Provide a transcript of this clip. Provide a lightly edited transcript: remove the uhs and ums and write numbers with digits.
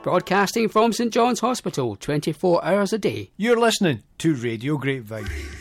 Broadcasting from St John's Hospital, 24 hours a day. You're listening to Radio Grapevine.